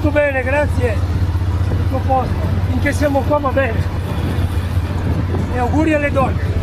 Tutto bene, grazie. Tutto a posto. Finché siamo qua va bene. E auguri alle donne.